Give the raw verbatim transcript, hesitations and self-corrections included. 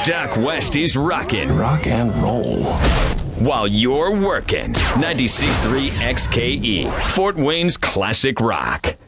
Doc West is rocking. Rock and roll. While you're working. ninety-six point three X K E, Fort Wayne's classic rock.